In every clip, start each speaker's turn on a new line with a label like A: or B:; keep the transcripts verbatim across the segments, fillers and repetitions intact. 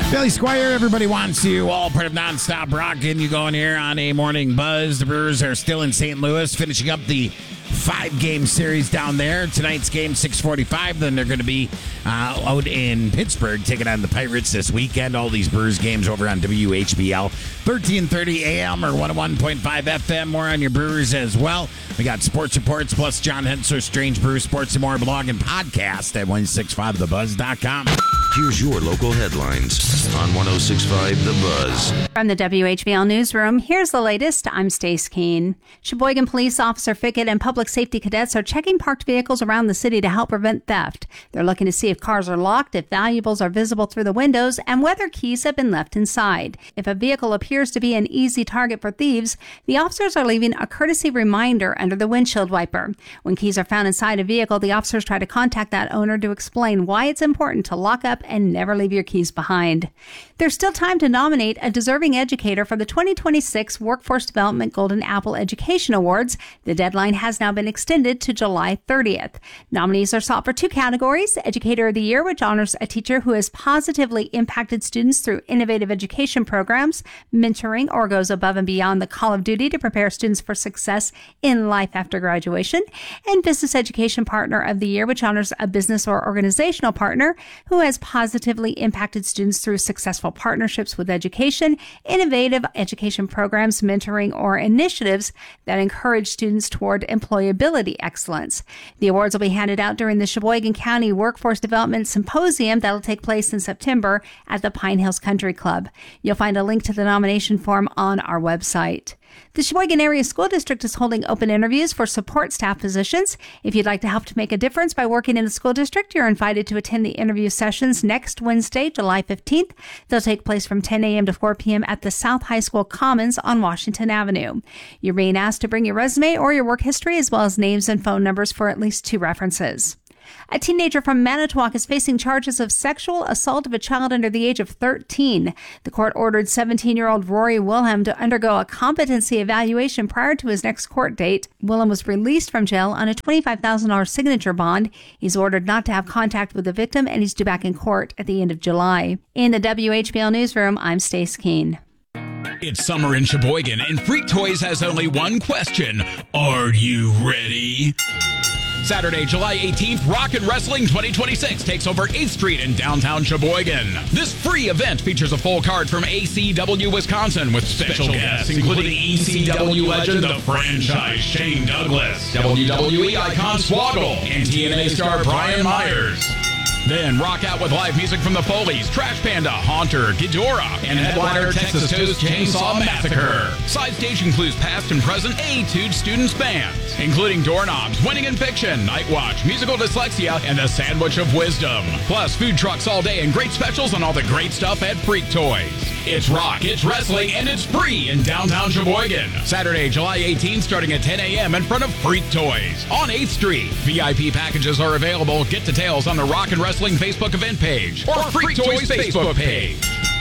A: Billy Squire, everybody wants you, all part of Nonstop Rock, and you going here on a morning buzz. The Brewers are still in Saint Louis, finishing up the five-game series down there. Tonight's game, six forty-five. Then they're going to be uh, out in Pittsburgh taking on the Pirates this weekend. All these Brewers games over on W H B L, thirteen thirty A M or one oh one point five F M. More on your Brewers as well. We got sports reports plus John Hensler, Strange Brew Sports and More blog and podcast at one sixty-five the buzz dot com.
B: Here's your local headlines on one oh six point five The Buzz.
C: From the W H B L Newsroom, here's the latest. I'm Stace Keene. Sheboygan Police Officer Fickett and public safety cadets are checking parked vehicles around the city to help prevent theft. They're looking to see if cars are locked, if valuables are visible through the windows, and whether keys have been left inside. If a vehicle appears to be an easy target for thieves, the officers are leaving a courtesy reminder under the windshield wiper. When keys are found inside a vehicle, the officers try to contact that owner to explain why it's important to lock up and never leave your keys behind. There's still time to nominate a deserving educator for the twenty twenty-six Workforce Development Golden Apple Education Awards. The deadline has now been extended to July thirtieth. Nominees are sought for two categories: Educator of the Year, which honors a teacher who has positively impacted students through innovative education programs, mentoring, or goes above and beyond the call of duty to prepare students for success in life after graduation; and Business Education Partner of the Year, which honors a business or organizational partner who has positively impacted students through successful partnerships with education, innovative education programs, mentoring, or initiatives that encourage students toward employability excellence. The awards will be handed out during the Sheboygan County Workforce Development Symposium that'll take place in September at the Pine Hills Country Club. You'll find a link to the nomination form on our website. The Sheboygan Area School District is holding open interviews for support staff positions. If you'd like to help to make a difference by working in the school district, you're invited to attend the interview sessions next Wednesday, July fifteenth. They'll take place from ten A M to four P M at the South High School Commons on Washington Avenue. You're being asked to bring your resume or your work history as well as names and phone numbers for at least two references. A teenager from Manitowoc is facing charges of sexual assault of a child under the age of thirteen. The court ordered seventeen-year-old Rory Wilhelm to undergo a competency evaluation prior to his next court date. Wilhelm was released from jail on a twenty-five thousand dollars signature bond. He's ordered not to have contact with the victim, and he's due back in court at the end of July. In the W H B L Newsroom, I'm Stace Keene.
D: It's summer in Sheboygan, and Freak Toys has only one question. Are you ready? Saturday, July eighteenth, Rock and Wrestling twenty twenty-six takes over eighth Street in downtown Sheboygan. This free event features a full card from A C W Wisconsin with special guests, including E C W legend, the franchise Shane Douglas, W W E icon Swoggle, and T N A star Brian Myers. Then rock out with live music from the Foleys, Trash Panda, Haunter, Ghidorah, and headliner Texas Toast Chainsaw Massacre. Side stage includes past and present A-Tude students bands, including Doorknobs, Winning in Fiction, Night Watch, Musical Dyslexia, and the Sandwich of Wisdom. Plus food trucks all day and great specials on all the great stuff at Freak Toys. It's rock, it's wrestling, and it's free in downtown Sheboygan. Saturday, July eighteenth, starting at ten A M in front of Freak Toys on eighth Street. V I P packages are available. Get details on the Rock and Wrestling Facebook event page or Freak Toys Facebook page.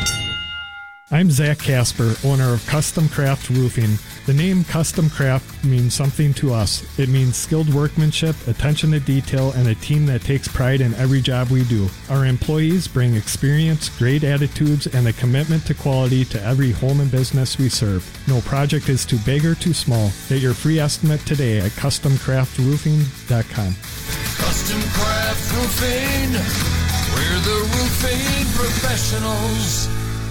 E: I'm Zach Casper, owner of Custom Craft Roofing. The name Custom Craft means something to us. It means skilled workmanship, attention to detail, and a team that takes pride in every job we do. Our employees bring experience, great attitudes, and a commitment to quality to every home and business we serve. No project is too big or too small. Get your free estimate today at custom craft roofing dot com.
F: Custom Craft Roofing, we're the roofing professionals.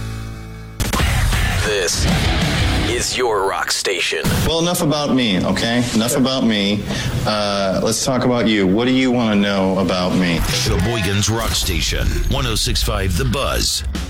B: This is your rock station.
G: Well, enough about me, okay? Enough about me. Uh, let's talk about you. What do you want to know about me?
B: Sheboygan's rock station, one oh six point five The Buzz.